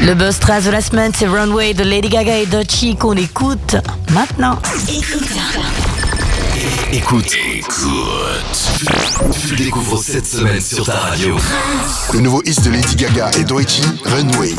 Le buzz trace de la semaine, c'est Runway de Lady Gaga et Doechii qu'on écoute maintenant. Écoute. Tu découvres cette semaine sur ta radio. Le nouveau hit de Lady Gaga et Doechii, Runway.